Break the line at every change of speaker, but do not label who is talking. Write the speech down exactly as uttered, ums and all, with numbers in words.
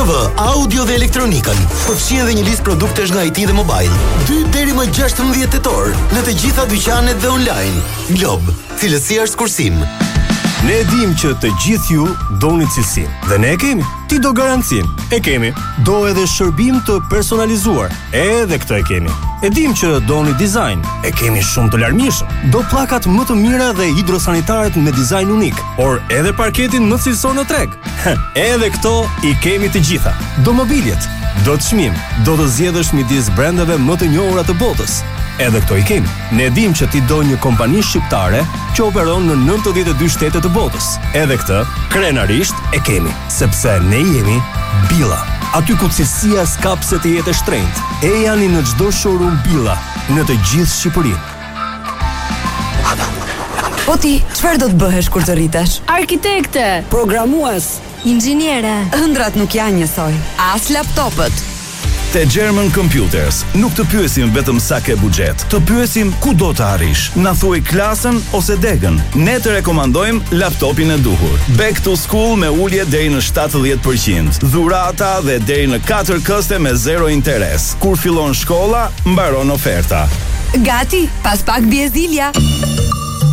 vë, audio dhe elektronikën. Përfshin edhe një listë produktesh nga I T dhe Mobile. dy deri më gjashtëmbëdhjetë tetor në të gjitha dyqanet dhe online. Glob, cilësia është kursim.
Ne e dim që të gjithë ju doni cilësin. Dhe ne e kemi. Ti do garancin. E kemi. Do edhe shërbim të personalizuar. Edhe këtë e kemi. E dim që doni dizajn. E kemi shumë të larmishëm. Do pllakat më të mira dhe hidrosanitaret me dizajn unik. Por edhe parketin më cilësor në treg. Edhe këto i kemi të gjitha. Do mobiljet. Do të çmim. Do të zgjedhësh midis brendeve më të njohura të botës. Edhe këto i kemi. Ne dim që ti do një kompani shqiptare që operon në nëntëdhjetë e dy shtete të botës. Edhe këtë, krenarisht, e kemi. Sepse ne jemi Billa. Aty ku cilësia s'ka pse të jetë e shtrenjtë. E janë në çdo showroom Billa, në të gjithë Shqipërinë.
Po ti, çfarë do të bëhesh kur të rritesh?
Arkitekte,
Programues,
inxhiniere.
ëndrat nuk janë njësoj. As laptopët.
Te German Computers nuk të pyesim vetëm sa ke buxhet, të pyesim ku do të arrish. Na thuaj klasën ose degën. Ne të rekomandojmë laptopin e duhur. Back to school me ulje deri në shtatëdhjetë përqind. Dhurata dhe deri në katër këste me zero interes. Kur fillon shkolla, mbaron oferta.
Gati, pas pak bie Zilja.